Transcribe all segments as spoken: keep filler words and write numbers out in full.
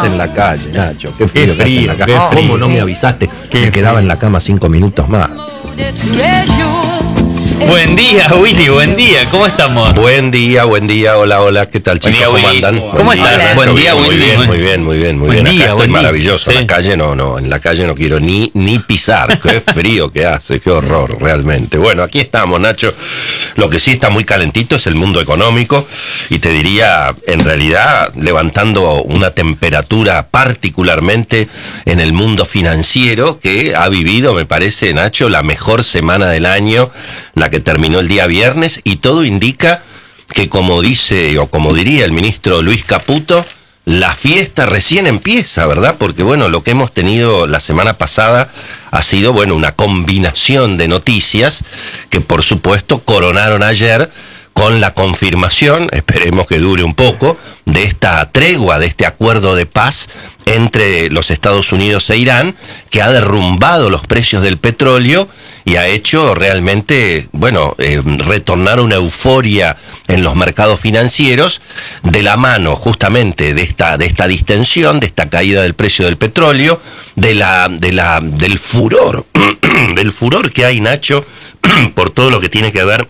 hace en la calle, Nacho? Qué Qué frío, que hace en frío, la qué calle. frío. ¿Cómo no me avisaste? Qué Me quedaba frío. en la cama cinco minutos más. Buen día, Willy, buen día, ¿cómo estamos? Buen día, buen día, hola, hola, ¿qué tal, Buen chicos? día, ¿Cómo Willy. andan? ¿Cómo Buen estás? Nacho. Buen día, Bien, muy Willy. bien, muy bien, muy bien, muy Buen bien. día, Acá estoy buen día. maravilloso. Sí. En la calle no, no, en la calle no quiero ni, ni pisar. Qué frío que hace, qué horror, realmente. Bueno, aquí estamos, Nacho. Lo que sí está muy calentito es el mundo económico y te diría, en realidad, levantando una temperatura particularmente en el mundo financiero que ha vivido, me parece, Nacho, la mejor semana del año, la que terminó el día viernes, y todo indica que, como dice o como diría el ministro Luis Caputo, la fiesta recién empieza, ¿verdad? Porque, bueno, lo que hemos tenido la semana pasada ha sido, bueno, una combinación de noticias que, por supuesto, coronaron ayer con la confirmación, esperemos que dure un poco, de esta tregua, de este acuerdo de paz entre los Estados Unidos e Irán, que ha derrumbado los precios del petróleo y ha hecho realmente, bueno, eh, retornar una euforia en los mercados financieros de la mano justamente de esta, de esta distensión, de esta caída del precio del petróleo, de la, de la, del furor, del furor que hay, Nacho, por todo lo que tiene que ver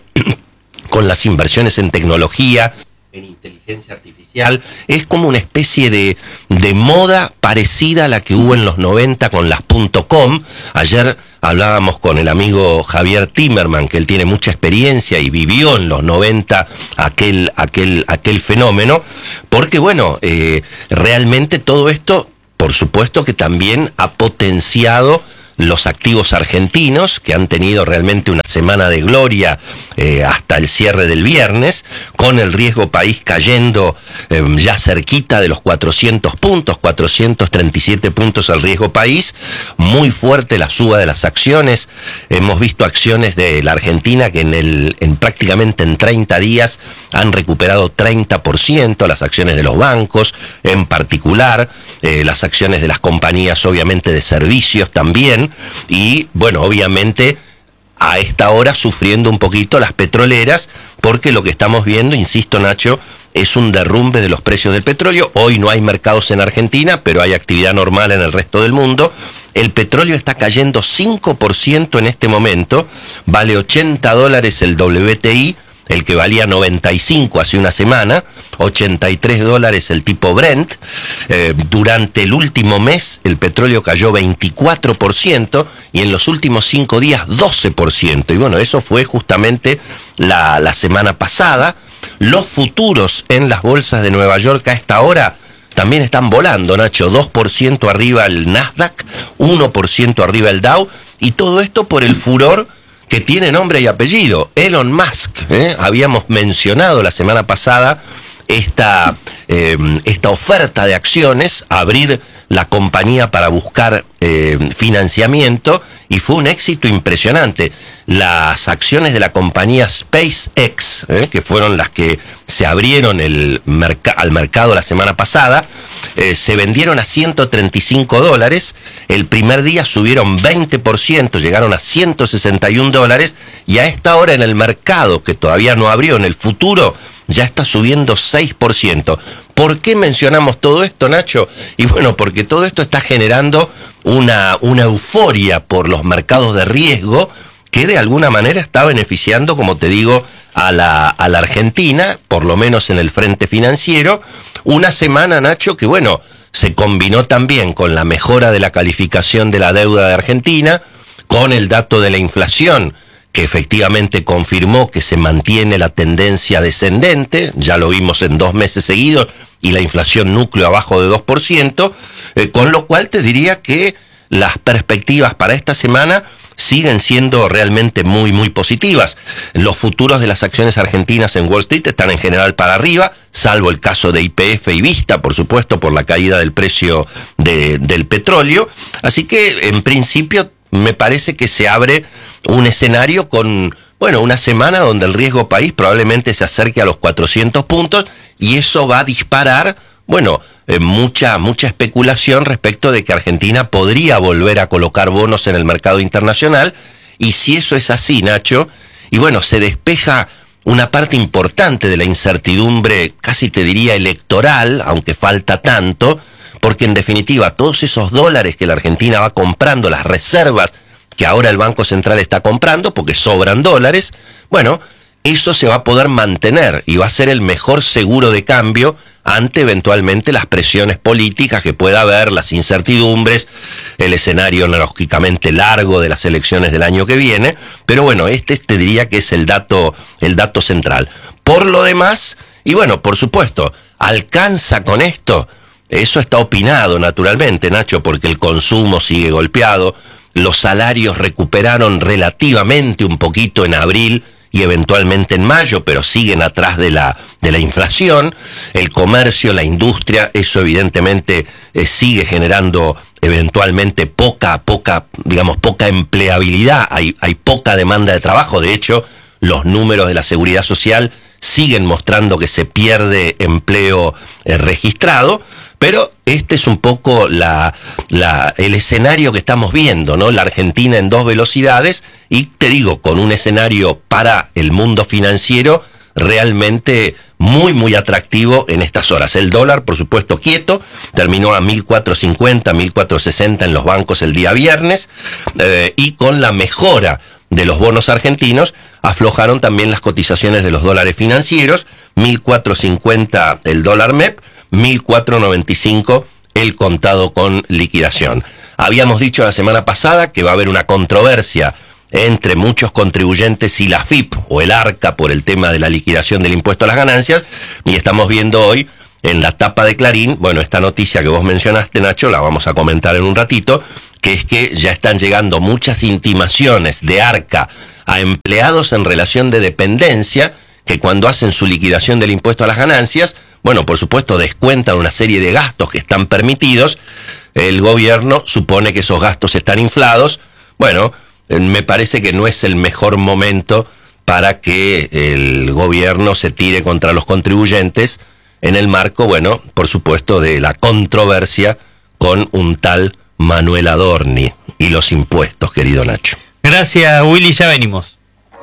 con las inversiones en tecnología, en inteligencia artificial. Es como una especie de, de moda parecida a la que hubo en los noventa con las .com. Ayer hablábamos con el amigo Javier Timerman, que él tiene mucha experiencia y vivió en los noventa aquel, aquel, aquel fenómeno, porque bueno, eh, realmente todo esto, por supuesto que también ha potenciado los activos argentinos, que han tenido realmente una semana de gloria eh, hasta el cierre del viernes, con el riesgo país cayendo eh, ya cerquita de los cuatrocientos puntos, cuatrocientos treinta y siete puntos el riesgo país, muy fuerte la suba de las acciones. Hemos visto acciones de la Argentina que en, el, en prácticamente en treinta días han recuperado treinta por ciento, las acciones de los bancos en particular, eh, las acciones de las compañías obviamente de servicios también. Y bueno, obviamente a esta hora sufriendo un poquito las petroleras, porque lo que estamos viendo, insisto, Nacho, es un derrumbe de los precios del petróleo. Hoy no hay mercados en Argentina, pero hay actividad normal en el resto del mundo. El petróleo está cayendo cinco por ciento en este momento, vale ochenta dólares el W T I, el que valía noventa y cinco hace una semana, ochenta y tres dólares el tipo Brent. Eh, durante el último mes el petróleo cayó veinticuatro por ciento y en los últimos cinco días doce por ciento. Y bueno, eso fue justamente la, la semana pasada. Los futuros en las bolsas de Nueva York a esta hora también están volando, Nacho, dos por ciento arriba el Nasdaq, uno por ciento arriba el Dow, y todo esto por el furor que tiene nombre y apellido, Elon Musk. ¿eh? Habíamos mencionado la semana pasada esta, eh, esta oferta de acciones, abrir la compañía para buscar eh, financiamiento, y fue un éxito impresionante. Las acciones de la compañía SpaceX, ¿eh? que fueron las que se abrieron el merc- al mercado la semana pasada, eh, se vendieron a ciento treinta y cinco dólares, el primer día subieron veinte por ciento, llegaron a ciento sesenta y un dólares, y a esta hora en el mercado, que todavía no abrió, en el futuro, ya está subiendo seis por ciento. ¿Por qué mencionamos todo esto, Nacho? Y bueno, porque todo esto está generando una, una euforia por los mercados de riesgo que de alguna manera está beneficiando, como te digo, a la, a la Argentina, por lo menos en el frente financiero. Una semana, Nacho, que bueno, se combinó también con la mejora de la calificación de la deuda de Argentina, con el dato de la inflación, que efectivamente confirmó que se mantiene la tendencia descendente, ya lo vimos en dos meses seguidos, y la inflación núcleo abajo de dos por ciento, eh, con lo cual te diría que las perspectivas para esta semana siguen siendo realmente muy, muy positivas. Los futuros de las acciones argentinas en Wall Street están en general para arriba, salvo el caso de Y P F y Vista, por supuesto, por la caída del precio de, del petróleo. Así que, en principio, me parece que se abre un escenario con, bueno, una semana donde el riesgo país probablemente se acerque a los cuatrocientos puntos, y eso va a disparar, bueno, eh, mucha, mucha especulación respecto de que Argentina podría volver a colocar bonos en el mercado internacional. Y si eso es así, Nacho, y bueno, se despeja una parte importante de la incertidumbre, casi te diría electoral, aunque falta tanto, porque en definitiva todos esos dólares que la Argentina va comprando, las reservas que ahora el Banco Central está comprando, porque sobran dólares, bueno, eso se va a poder mantener y va a ser el mejor seguro de cambio ante eventualmente las presiones políticas que pueda haber, las incertidumbres, el escenario lógicamente largo de las elecciones del año que viene, pero bueno, este te diría que es el dato, el dato central. Por lo demás, y bueno, por supuesto, ¿alcanza con esto? Eso está opinado naturalmente, Nacho, porque el consumo sigue golpeado, los salarios recuperaron relativamente un poquito en abril, y eventualmente en mayo, pero siguen atrás de la de la inflación. El comercio, la industria, eso evidentemente eh, sigue generando eventualmente poca, poca, digamos, poca empleabilidad, hay, hay poca demanda de trabajo. De hecho, los números de la Seguridad Social siguen mostrando que se pierde empleo eh, registrado, pero este es un poco la, la, el escenario que estamos viendo, ¿no? La Argentina en dos velocidades, y te digo, con un escenario para el mundo financiero realmente muy, muy atractivo en estas horas. El dólar, por supuesto, quieto, terminó a mil cuatrocientos cincuenta, mil cuatrocientos sesenta en los bancos el día viernes, eh, y con la mejora de los bonos argentinos, aflojaron también las cotizaciones de los dólares financieros, mil cuatrocientos cincuenta el dólar M E P, mil cuatrocientos noventa y cinco el contado con liquidación. Habíamos dicho la semana pasada que va a haber una controversia entre muchos contribuyentes y la F I P o el ARCA por el tema de la liquidación del impuesto a las ganancias, y estamos viendo hoy en la tapa de Clarín, bueno, esta noticia que vos mencionaste, Nacho, la vamos a comentar en un ratito, que es que ya están llegando muchas intimaciones de ARCA a empleados en relación de dependencia, que cuando hacen su liquidación del impuesto a las ganancias, bueno, por supuesto descuentan una serie de gastos que están permitidos, el gobierno supone que esos gastos están inflados. Bueno, me parece que no es el mejor momento para que el gobierno se tire contra los contribuyentes en el marco, bueno, por supuesto, de la controversia con un tal Manuel Adorni y los impuestos, querido Nacho. Gracias, Willy, ya venimos.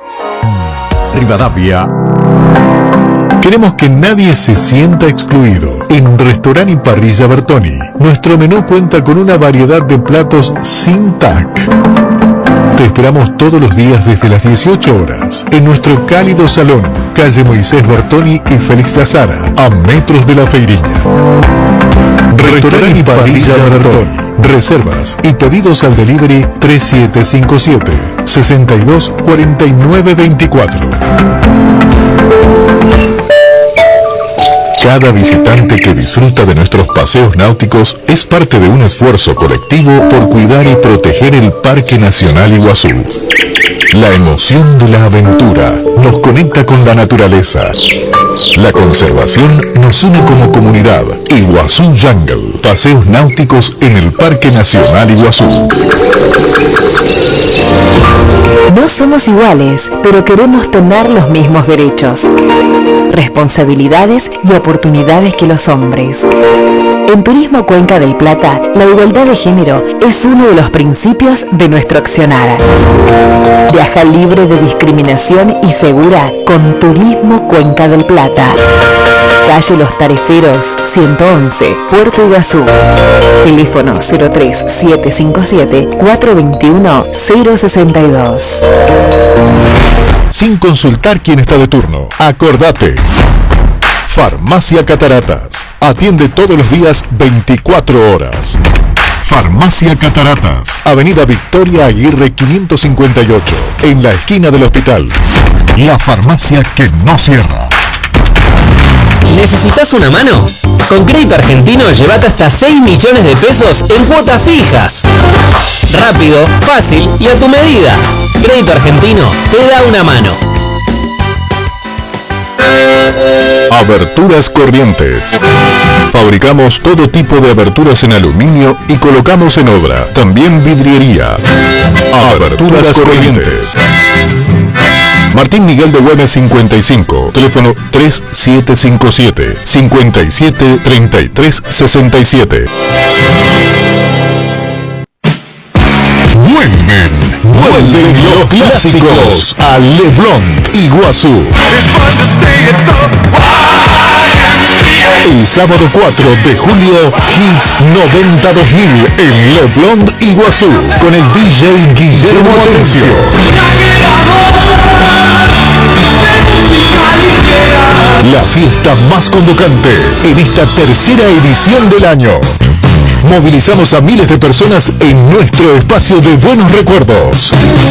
Rivadavia. Queremos que nadie se sienta excluido. En Restaurant y Parrilla Bertoni, nuestro menú cuenta con una variedad de platos sin T A C. Te esperamos todos los días desde las dieciocho horas en nuestro cálido salón, calle Moisés Bertoni y Félix de Azara, a metros de la Feiriña. Restaurant y Parrilla Bertoni. Reservas y pedidos al delivery tres siete cinco siete, seis dos cuatro nueve dos cuatro. Cada visitante que disfruta de nuestros paseos náuticos es parte de un esfuerzo colectivo por cuidar y proteger el Parque Nacional Iguazú. La emoción de la aventura nos conecta con la naturaleza. La conservación nos une como comunidad. Iguazú Jungle. Paseos náuticos en el Parque Nacional Iguazú. No somos iguales, pero queremos tener los mismos derechos, responsabilidades y oportunidades que los hombres. En Turismo Cuenca del Plata, la igualdad de género es uno de los principios de nuestro accionar. Viaja libre de discriminación y segura con Turismo Cuenca del Plata. Calle Los Tariferos, ciento once, Puerto Iguazú. Teléfono cero tres siete cinco siete, cuatro dos uno, cero seis dos. Sin consultar quién está de turno, acordate. Farmacia Cataratas. Atiende todos los días veinticuatro horas. Farmacia Cataratas. Avenida Victoria Aguirre quinientos cincuenta y ocho, en la esquina del hospital. La farmacia que no cierra. ¿Necesitas una mano? Con Crédito Argentino llévate hasta seis millones de pesos en cuotas fijas. Rápido, fácil y a tu medida. Crédito Argentino te da una mano. Aberturas Corrientes. Fabricamos todo tipo de aberturas en aluminio y colocamos en obra. También vidriería. Aberturas Corrientes. Martín Miguel de Güemes cincuenta y cinco. Teléfono tres siete cinco siete, cinco siete tres tres seis siete. Vuelven, vuelven los clásicos a Leblon, Iguazú. El sábado cuatro de julio, Hits noventa dos mil en Le Blond, Iguazú, con el D J Guillermo Atencio. La fiesta más convocante en esta tercera edición del año. Movilizamos a miles de personas en nuestro espacio de buenos recuerdos.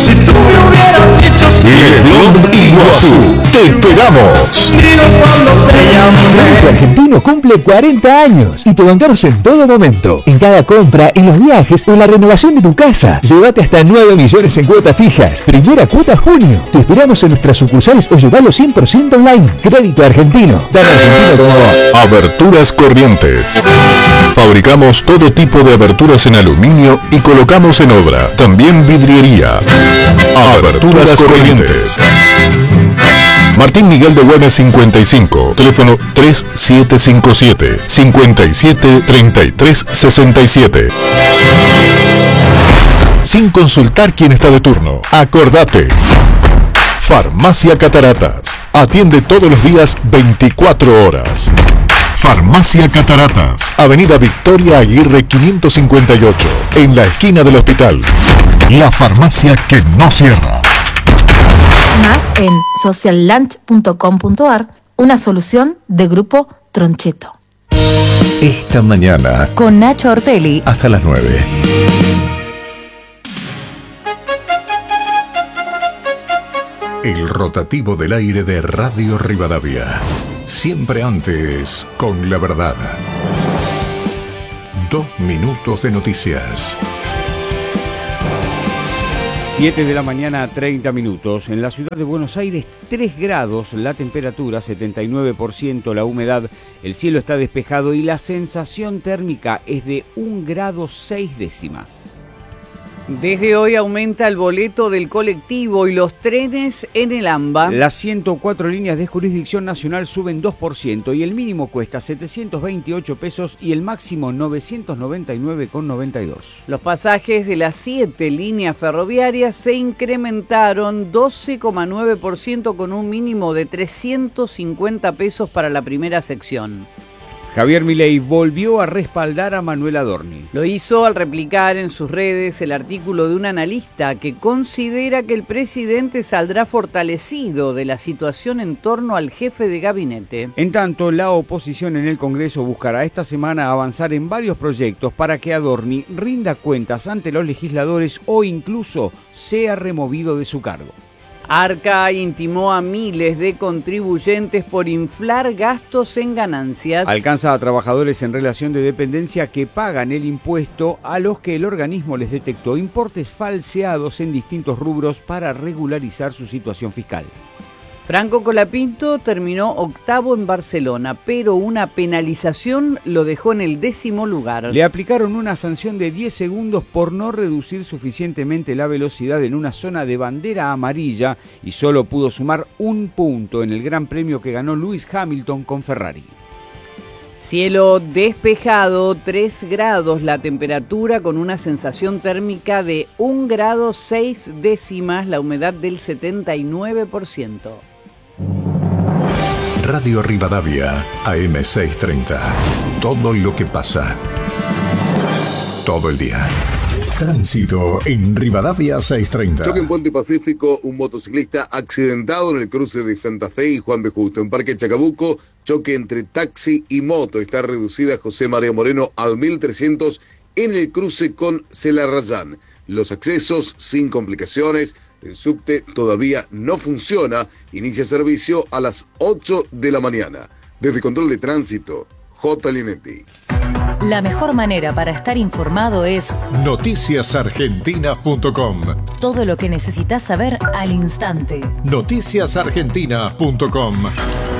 Le Blond, Iguazú, te esperamos. Crédito Argentino cumple cuarenta años y te bancamos en todo momento. En cada compra, en los viajes o en la renovación de tu casa. Llévate hasta nueve millones en cuotas fijas. Primera cuota junio. Te esperamos en nuestras sucursales o llevalo cien por ciento online. Crédito Argentino. Tan argentino como vos. Aberturas Corrientes. Fabricamos todo tipo de aberturas en aluminio y colocamos en obra. También vidriería. Aberturas Corrientes. Martín Miguel de Güemes cincuenta y cinco, teléfono tres siete cinco siete, cinco siete tres tres seis siete. Sin consultar quién está de turno, acordate. Farmacia Cataratas. Atiende todos los días veinticuatro horas. Farmacia Cataratas, Avenida Victoria Aguirre quinientos cincuenta y ocho, en la esquina del hospital. La farmacia que no cierra. Más en social lunch punto com punto a r, una solución de Grupo Troncheto. Esta mañana, Con Nacho Ortelli. hasta las nueve. El rotativo del aire de Radio Rivadavia. Siempre antes, con la verdad. Dos minutos de noticias. siete de la mañana, treinta minutos. En la ciudad de Buenos Aires, tres grados, la temperatura setenta y nueve por ciento, la humedad, el cielo está despejado y la sensación térmica es de un grado seis décimas. Desde hoy aumenta el boleto del colectivo y los trenes en el AMBA. Las ciento cuatro líneas de jurisdicción nacional suben dos por ciento y el mínimo cuesta setecientos veintiocho pesos y el máximo novecientos noventa y nueve con noventa y dos. Los pasajes de las siete líneas ferroviarias se incrementaron doce coma nueve por ciento con un mínimo de trescientos cincuenta pesos para la primera sección. Javier Milei volvió a respaldar a Manuel Adorni. Lo hizo al replicar en sus redes el artículo de un analista que considera que el presidente saldrá fortalecido de la situación en torno al jefe de gabinete. En tanto, la oposición en el Congreso buscará esta semana avanzar en varios proyectos para que Adorni rinda cuentas ante los legisladores o incluso sea removido de su cargo. Arca intimó a miles de contribuyentes por inflar gastos en ganancias. Alcanza a trabajadores en relación de dependencia que pagan el impuesto a los que el organismo les detectó importes falseados en distintos rubros para regularizar su situación fiscal. Franco Colapinto terminó octavo en Barcelona, pero una penalización lo dejó en el décimo lugar. Le aplicaron una sanción de diez segundos por no reducir suficientemente la velocidad en una zona de bandera amarilla y solo pudo sumar un punto en el Gran Premio que ganó Lewis Hamilton con Ferrari. Cielo despejado, tres grados la temperatura con una sensación térmica de un grado seis décimas, la humedad del setenta y nueve por ciento. Radio Rivadavia, A M seiscientos treinta. Todo lo que pasa. Todo el día. Tránsito en Rivadavia seiscientos treinta. Choque en Puente Pacífico, un motociclista accidentado en el cruce de Santa Fe y Juan B. Justo. En Parque Chacabuco, choque entre taxi y moto. Está reducida José María Moreno al mil trescientos en el cruce con Celarrayán. Los accesos sin complicaciones. El subte todavía no funciona. Inicia servicio a las ocho de la mañana. Desde Control de Tránsito, J. Linetti. La mejor manera para estar informado es noticias argentinas punto com. todo lo que necesitas saber al instante. noticias argentinas punto com.